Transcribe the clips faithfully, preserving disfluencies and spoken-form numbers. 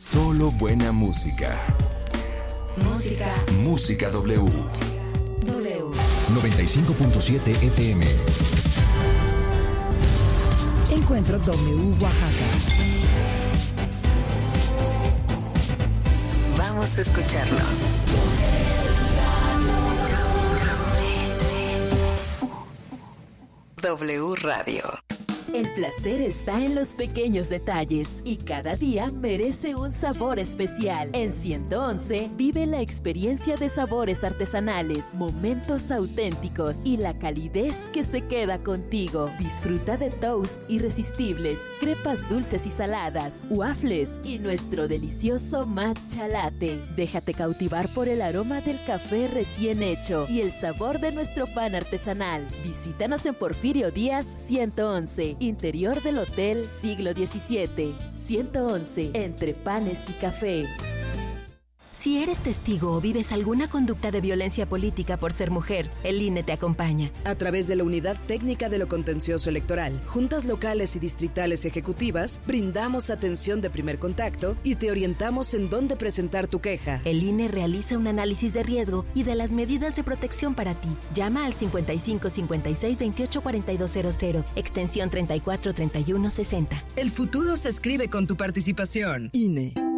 Solo buena música. Música. Música W. W. noventa y cinco punto siete F M. Encuentro W Oaxaca. Vamos a escucharnos. W Radio. El placer está en los pequeños detalles y cada día merece un sabor especial. En ciento once vive la experiencia de sabores artesanales, momentos auténticos y la calidez que se queda contigo. Disfruta de toast irresistibles, crepas dulces y saladas, waffles y nuestro delicioso matcha latte. Déjate cautivar por el aroma del café recién hecho y el sabor de nuestro pan artesanal. Visítanos en Porfirio Díaz ciento once. Interior del Hotel Siglo diecisiete. ciento once, entre panes y café. Si eres testigo o vives alguna conducta de violencia política por ser mujer, el I N E te acompaña. A través de la Unidad Técnica de lo Contencioso Electoral, juntas locales y distritales ejecutivas, brindamos atención de primer contacto y te orientamos en dónde presentar tu queja. El I N E realiza un análisis de riesgo y de las medidas de protección para ti. Llama al cincuenta y cinco cincuenta y seis veintiocho cuarenta y dos cero cero, extensión treinta y cuatro treinta y uno sesenta. El futuro se escribe con tu participación. I N E.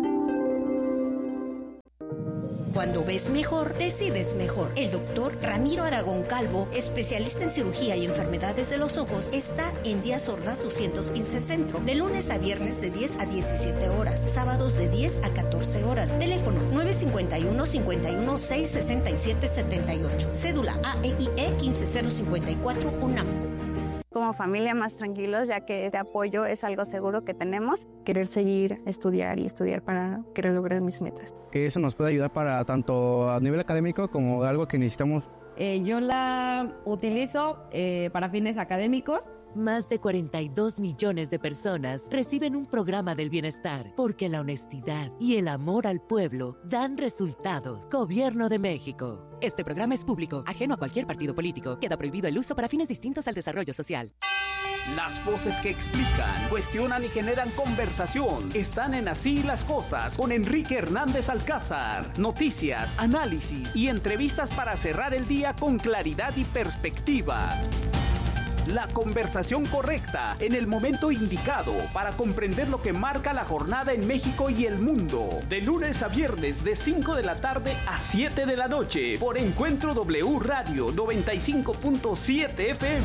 Cuando ves mejor, decides mejor. El doctor Ramiro Aragón Calvo, especialista en cirugía y enfermedades de los ojos, está en Díaz Ordaz doscientos quince Centro, de lunes a viernes de diez a diecisiete horas, sábados de diez a catorce horas. Teléfono nueve cinco uno, cinco uno seis, seis siete siete ocho. Cédula A E I E quince cero cincuenta y cuatro UNAM. Como familia más tranquilos, ya que este apoyo es algo seguro que tenemos. Querer seguir, estudiar y estudiar para querer lograr mis metas. Que eso nos puede ayudar para tanto a nivel académico como algo que necesitamos. Eh, yo la utilizo eh, para fines académicos. Más de cuarenta y dos millones de personas reciben un programa del bienestar porque la honestidad y el amor al pueblo dan resultados. Gobierno de México. Este programa es público, ajeno a cualquier partido político. Queda prohibido el uso para fines distintos al desarrollo social. Las voces que explican, cuestionan y generan conversación están en Así las Cosas con Enrique Hernández Alcázar. Noticias, análisis y entrevistas para cerrar el día con claridad y perspectiva. La conversación correcta en el momento indicado para comprender lo que marca la jornada en México y el mundo. De lunes a viernes de cinco de la tarde a siete de la noche por Encuentro W Radio noventa y cinco punto siete F M.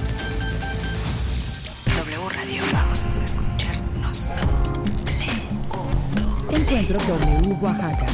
W Radio, vamos a escucharnos. W. Encuentro W Oaxaca.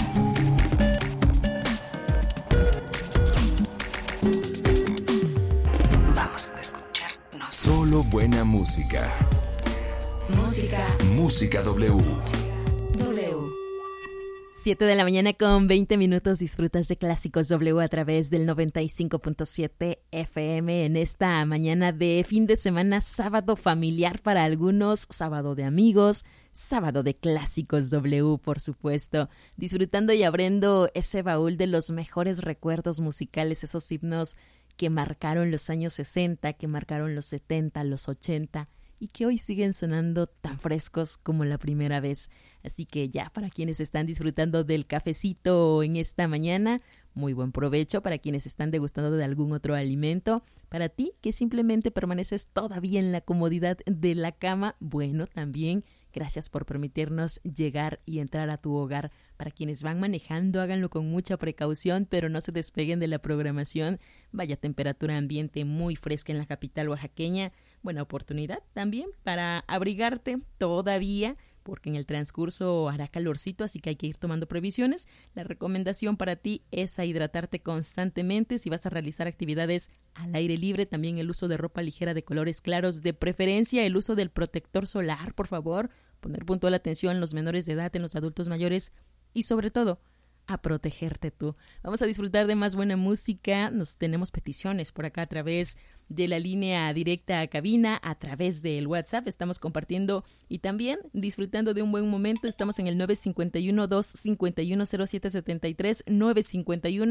Solo buena música. Música. Música W. W. siete de la mañana con veinte minutos. Disfrutas de Clásicos W a través del noventa y cinco punto siete F M en esta mañana de fin de semana, sábado familiar para algunos, sábado de amigos, sábado de Clásicos W, por supuesto. Disfrutando y abriendo ese baúl de los mejores recuerdos musicales, esos himnos que marcaron los años sesenta, que marcaron los setenta, los ochenta y que hoy siguen sonando tan frescos como la primera vez. Así que ya para quienes están disfrutando del cafecito en esta mañana, muy buen provecho. Para quienes están degustando de algún otro alimento, para ti que simplemente permaneces todavía en la comodidad de la cama, bueno, también gracias por permitirnos llegar y entrar a tu hogar. Para quienes van manejando, háganlo con mucha precaución, pero no se despeguen de la programación. Vaya temperatura ambiente muy fresca en la capital oaxaqueña. Buena oportunidad también para abrigarte todavía, porque en el transcurso hará calorcito, así que hay que ir tomando previsiones. La recomendación para ti es a hidratarte constantemente. Si vas a realizar actividades al aire libre, también el uso de ropa ligera de colores claros, de preferencia el uso del protector solar, por favor. Poner puntual atención en los menores de edad, en los adultos mayores y sobre todo a protegerte tú. Vamos a disfrutar de más buena música. Nos tenemos peticiones por acá a través de la línea directa a cabina, a través del WhatsApp. Estamos compartiendo y también disfrutando de un buen momento. Estamos en el nueve cinco uno, dos cinco uno, cero siete siete tres, nueve cinco uno,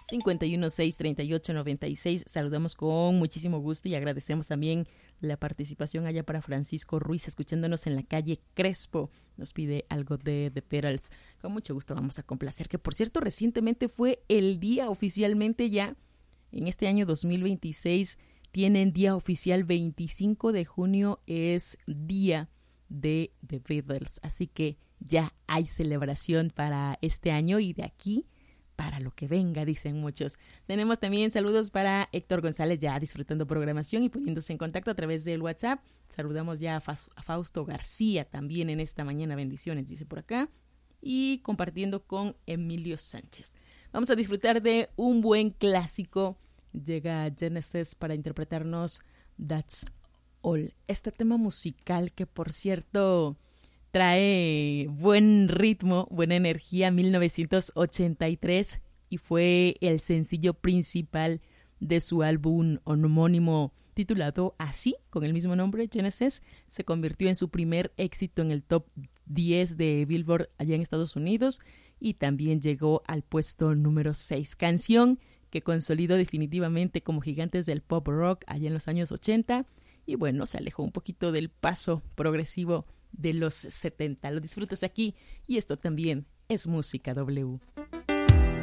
cincuenta y uno, seis, treinta y ocho, noventa y seis. Saludamos con muchísimo gusto y agradecemos también la participación allá para Francisco Ruiz, escuchándonos en la calle Crespo. Nos pide algo de The Beatles. Con mucho gusto vamos a complacer, que por cierto recientemente fue el día oficialmente ya, en este año dos mil veintiséis, tienen día oficial, veinticinco de junio es día de The Beatles. Así que ya hay celebración para este año y de aquí para lo que venga, dicen muchos. Tenemos también saludos para Héctor González, ya disfrutando programación y poniéndose en contacto a través del WhatsApp. Saludamos ya a, Fa- a Fausto García también en esta mañana. Bendiciones, dice por acá. Y compartiendo con Emilio Sánchez. Vamos a disfrutar de un buen clásico. Llega Genesis para interpretarnos That's All. Este tema musical que, por cierto, trae buen ritmo, buena energía, mil novecientos ochenta y tres, y fue el sencillo principal de su álbum homónimo titulado así, con el mismo nombre, Genesis. Se convirtió en su primer éxito en el top diez de Billboard allá en Estados Unidos y también llegó al puesto número seis. Canción que consolidó definitivamente como gigantes del pop rock allá en los años ochenta y bueno, se alejó un poquito del paso progresivo de los setenta. Lo disfrutas aquí y esto también es Música W.